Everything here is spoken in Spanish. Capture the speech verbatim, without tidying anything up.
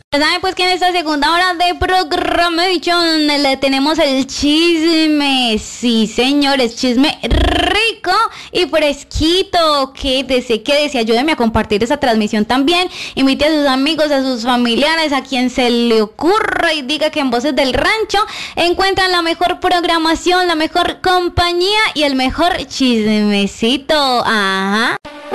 ¿Saben pues que en esta segunda hora de Programation le tenemos el chisme? Sí, señores, chisme rico y fresquito. Quédese, quédese, ayúdeme a compartir esa transmisión también. Invite a sus amigos, a sus familiares, a quien se le ocurra y diga que en Voces del Rancho encuentran la mejor programación, la mejor compañía y el mejor chismecito. Ajá.